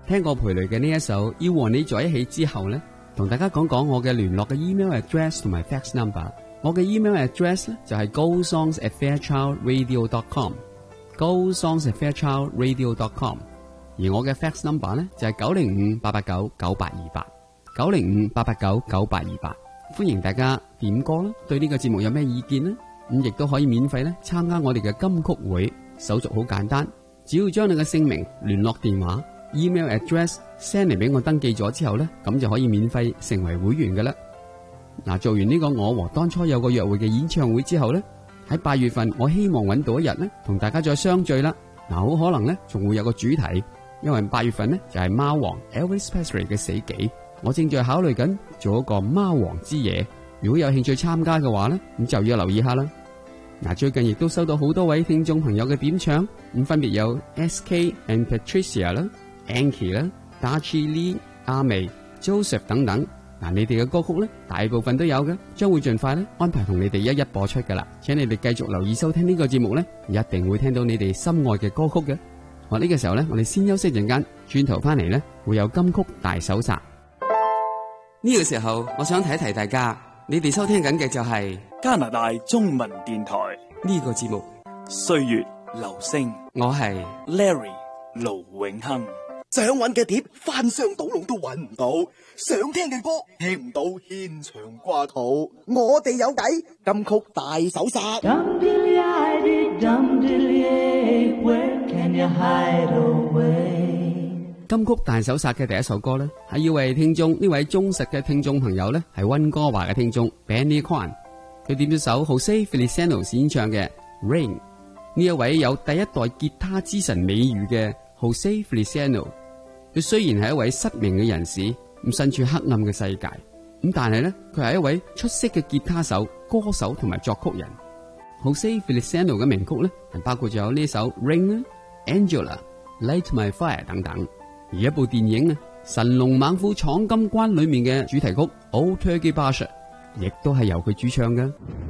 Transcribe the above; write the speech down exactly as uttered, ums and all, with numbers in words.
聽過裴雷嘅呢一首《要和你在一起》之後呢，同大家講講我嘅聯絡嘅 email address 同埋 fax number。我嘅 email address 咧就係 go songs at fairchild radio dot com，go songs at fairchild radio dot com。而我嘅 fax number 咧就係九零五八八九九八二八，九零五八八九九八二八。歡迎大家點歌啦，對呢個節目有咩意見呢？咁亦都可以免費咧參加我哋嘅金曲會，手續好簡單，只要將你嘅姓名、聯絡電話、email address send 嚟俾我登記咗之後咧，咁就可以免費成為會員㗎啦。嗱，做完呢個我和當初有個約會嘅演唱會之後咧，喺八月份我希望揾到一日咧同大家再相聚啦。嗱，好可能咧仲會有個主題，因為八月份咧就係貓王 Elvis Presley 嘅死忌，我正在考慮緊做一個貓王之夜。如果有興趣參加嘅話咧，咁就要留意下啦。嗱，最近亦都收到好多位聽眾朋友嘅點唱，咁分別有 S K and Patricia 啦、Ankie 啦、Darcy Lee、阿美、Joseph 等等。嗱，你哋嘅歌曲咧，大部分都有嘅，將會盡快咧安排同你哋一一播出噶啦。請你哋繼續留意收聽呢個節目咧，一定會聽到你哋心愛嘅歌曲嘅。好，呢個時候咧，我哋先休息陣間，轉頭翻嚟咧會有金曲大搜查。呢個時候，我想提一提大家。你哋收聽緊嘅就係加拿大中文電台呢個節目 《歲月留聲》， 我係 Larry 盧永亨。 想揾嘅碟翻箱倒籠都揾唔到，想聽嘅歌聽唔到，牽腸掛肚。我哋有計，金曲大搜殺。 金曲大搜殺嘅第一首歌呢，係要為聽眾呢位忠實嘅聽眾朋友呢，係溫哥華嘅聽眾 Benny Kwan， 佢點咗首 Jose Feliciano 演唱嘅 Rain。 呢一位有第一代吉他之神美譽嘅 Jose Feliciano， 佢雖然係一位失明嘅人士，咁身處黑暗嘅世界，咁但係呢，佢係一位出色嘅吉他手、歌手同埋作曲人。 Jose Feliciano 嘅名曲呢，係包括咗有呢首 Rain、Angela、Light My Fire 等等。而一部電影啊，神龍猛虎闖金關裏面嘅主題曲 Old Turkey Buster 亦都係由佢主唱嘅。